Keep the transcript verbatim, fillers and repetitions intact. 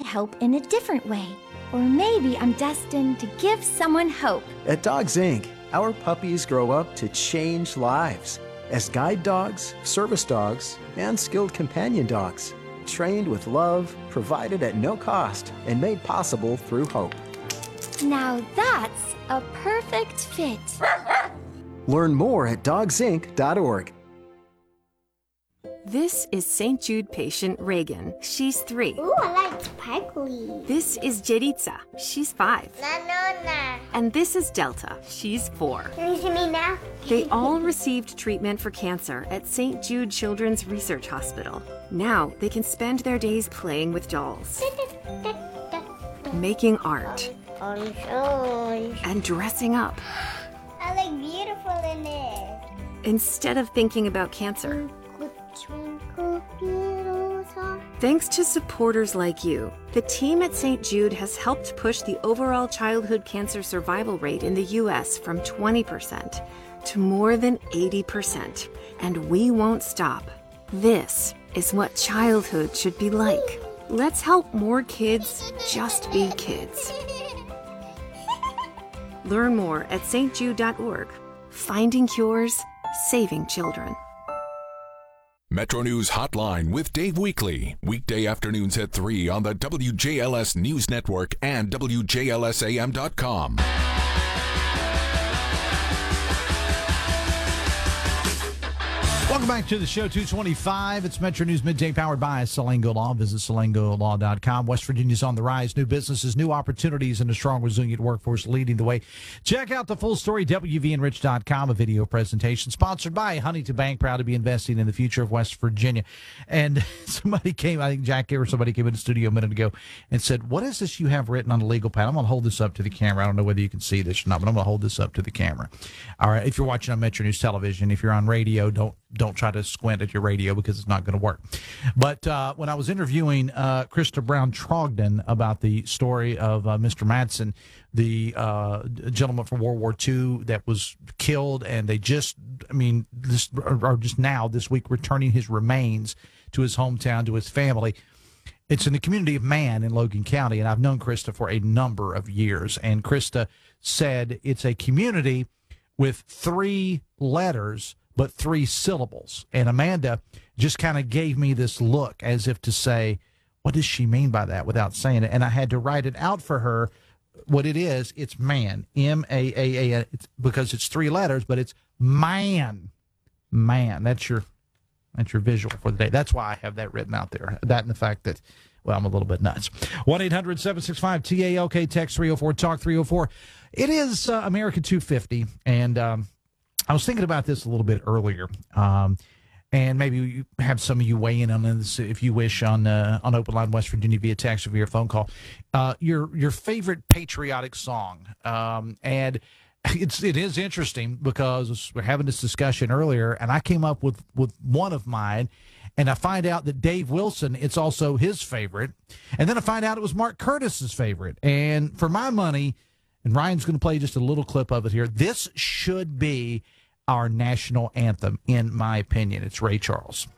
help in a different way. Or maybe I'm destined to give someone hope. At Dogs Incorporated, our puppies grow up to change lives as guide dogs, service dogs, and skilled companion dogs. Trained with love, provided at no cost, and made possible through hope. Now that's a perfect fit. Learn more at dogs inc dot org. This is Saint Jude patient Reagan. She's three. Ooh, I like sparkly. This is Jeritza. She's five. Nanona. And this is Delta. She's four. Can you see me now? They all received treatment for cancer at Saint Jude Children's Research Hospital. Now they can spend their days playing with dolls, making art, and dressing up. I look beautiful in it. Instead of thinking about cancer. Thanks to supporters like you, the team at Saint Jude has helped push the overall childhood cancer survival rate in the U S from twenty percent to more than eighty percent. And we won't stop. This is what childhood should be like. Let's help more kids just be kids. Learn more at s t jude dot org. Finding cures, saving children. Metro News Hotline with Dave Weekly. Weekday afternoons at three on the W J L S News Network and W J L S A M dot com. Welcome back to the show, two twenty-five. It's Metro News Midday powered by Salango Law. Visit salango law dot com. West Virginia's on the rise. New businesses, new opportunities, and a strong, resilient workforce leading the way. Check out the full story, W V N rich dot com, a video presentation sponsored by Huntington Bank, proud to be investing in the future of West Virginia. And somebody came, I think Jack or somebody came in the studio a minute ago and said, what is this you have written on the legal pad? I'm going to hold this up to the camera. I don't know whether you can see this or not, but I'm going to hold this up to the camera. All right, if you're watching on Metro News Television, if you're on radio, don't Don't try to squint at your radio because it's not going to work. But uh, when I was interviewing uh, Krista Brown Trogdon about the story of uh, Mister Madsen, the uh, gentleman from World War Two that was killed, and they just, I mean, this or just now this week returning his remains to his hometown, to his family. It's in the community of Man in Logan County, and I've known Krista for a number of years. And Krista said it's a community with three letters but three syllables. And Amanda just kind of gave me this look as if to say, what does she mean by that without saying it? And I had to write it out for her. What it is, it's man, M A A A, it's because it's three letters, but it's man, man. That's your, that's your visual for the day. That's why I have that written out there. That and the fact that, well, I'm a little bit nuts. one eight hundred seven six five T A L K, text three oh four, talk three oh four. It is uh, America two fifty, and um, I was thinking about this a little bit earlier, um, and maybe you have some of you weigh in on this if you wish on uh, on Open Line West Virginia via text or via phone call. Uh, your your favorite patriotic song, um, and it's it is interesting because we're having this discussion earlier, and I came up with with one of mine, and I find out that Dave Wilson, it's also his favorite, and then I find out it was Mark Curtis's favorite, and for my money, and Ryan's going to play just a little clip of it here. This should be our national anthem, in my opinion. It's Ray Charles.